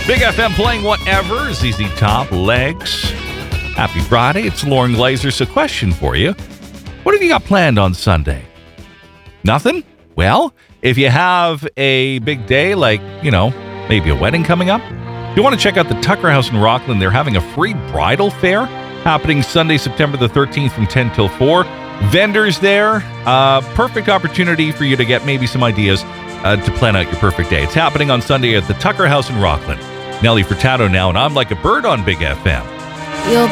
Big FM playing whatever. ZZ Top, Legs. Happy Friday. It's Lauren Glazer. So question for you. What have you got planned on Sunday? Nothing? Well, if you have a big day like, maybe a wedding coming up, you want to check out the Tucker House in Rockland. They're having a free bridal fair happening Sunday, September the 13th from 10 till 4. Vendors there. Perfect opportunity for you to get maybe some ideas to plan out your perfect day. It's happening on Sunday at the Tucker House in Rockland. Nelly Furtado now, and I'm Like a Bird on Big FM.